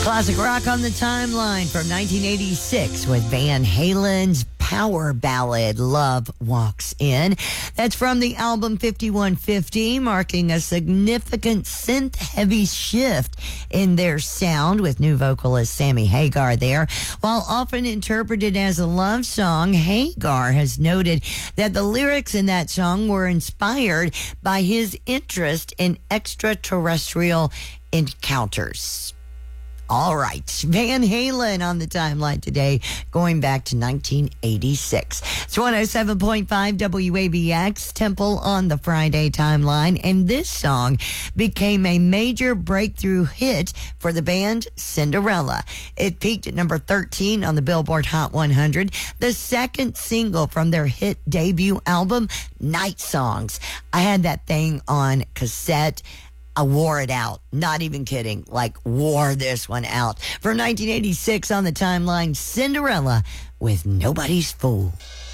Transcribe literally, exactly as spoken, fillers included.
Classic rock on the timeline from nineteen eighty-six with Van Halen's power ballad Love Walks In. That's from the album fifty-one fifty, marking a significant synth-heavy shift in their sound with new vocalist Sammy Hagar there. While often interpreted as a love song, Hagar has noted that the lyrics in that song were inspired by his interest in extraterrestrial encounters. All right, Van Halen on the timeline today, going back to nineteen eighty-six. It's one oh seven point five W A B X, Temple on the Friday timeline, and this song became a major breakthrough hit for the band Cinderella. It peaked at number thirteen on the Billboard Hot one hundred, the second single from their hit debut album, Night Songs. I had that thing on cassette. I wore it out. Not even kidding. Like, wore this one out. From nineteen eighty-six on the timeline, Cinderella with Nobody's Fool.